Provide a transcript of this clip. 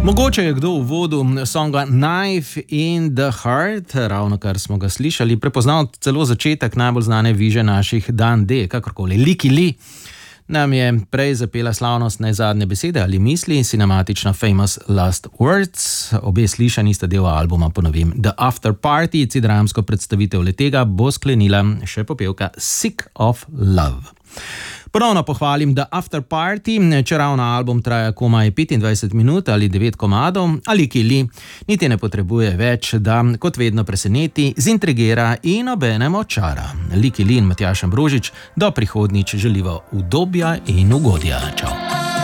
Mogoče je kdo v uvodu songa Knife in the Heart, ravno kar smo ga slišali, prepoznal celo začetek najbolj znane viže naših Dan D, kakorkoli. Licky Lee nam je prej zapela slavnostne zadnje besede ali misli, cinematična Famous Last Words. Obe slišani sta del albuma, ponovim, The After Party, dramsko predstavitev letega bo sklenila še popevka Sick of Love. Ponovno pohvalim The After Party, čeravno album traja komaj 25 minut ali 9 komadov, ali Licky Lee niti ne potrebuje več, da kot vedno preseneti, zintrigira in obenem očara. Licky Lee in Matjaž Ambrožič, do prihodnjič želiva udobja in ugodja. Čau.